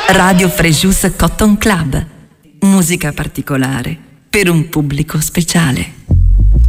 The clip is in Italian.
Radio Frejus Cotton Club. Musica particolare per un pubblico speciale.